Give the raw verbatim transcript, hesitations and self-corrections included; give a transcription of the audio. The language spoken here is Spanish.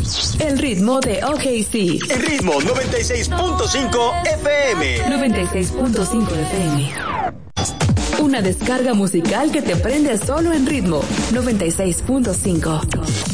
El ritmo de O K C. El ritmo noventa y seis punto cinco F M. noventa y seis punto cinco F M. Una descarga musical que te prende solo en ritmo noventa y seis punto cinco.